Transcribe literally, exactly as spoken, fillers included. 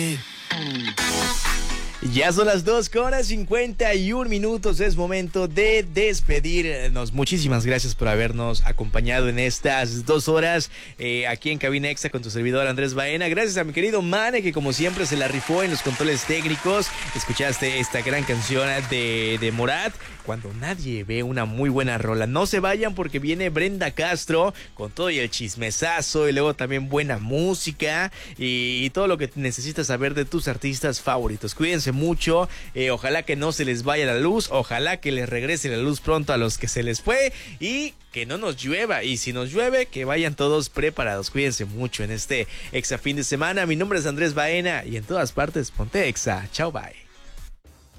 Ya son las dos horas cincuenta y un minutos, es momento de despedirnos. Muchísimas gracias por habernos acompañado en estas dos horas eh, aquí en Cabina Extra con tu servidor Andrés Baena. Gracias a mi querido Mane, que como siempre se la rifó en los controles técnicos. Escuchaste esta gran canción de, de Morat, Cuando Nadie Ve, una muy buena rola. No se vayan porque viene Brenda Castro con todo y el chismesazo y luego también buena música y, y todo lo que necesitas saber de tus artistas favoritos. Cuídense mucho, eh, ojalá que no se les vaya la luz, ojalá que les regrese la luz pronto a los que se les fue y que no nos llueva, y si nos llueve que vayan todos preparados. Cuídense mucho en este Exa fin de semana. Mi nombre es Andrés Baena y en todas partes ponte Exa. Chao, bye.